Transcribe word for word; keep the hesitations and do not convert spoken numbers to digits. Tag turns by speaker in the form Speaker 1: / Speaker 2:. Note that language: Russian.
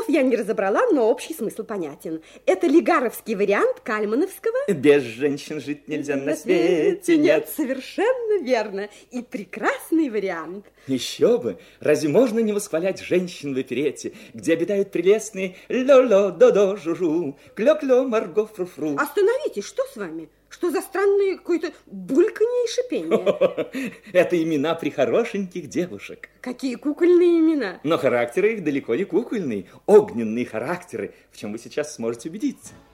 Speaker 1: я не разобрала, но общий смысл понятен. Это лигаровский вариант кальмановского.
Speaker 2: Без женщин жить нельзя на, на свете, нет.
Speaker 1: Нет, совершенно верно. И прекрасный вариант.
Speaker 2: Еще бы. Разве можно не восхвалять женщин в оперете, где обитают прелестные ло-ло, до-до, жу-жу, клё-клё, марго, фру-фру?
Speaker 1: Остановитесь, что с вами? Что за странное какое-то бульканье и шипение?
Speaker 2: Это имена прихорошеньких девушек.
Speaker 1: Какие кукольные имена?
Speaker 2: Но характеры их далеко не кукольные, огненные характеры, в чем вы сейчас сможете убедиться.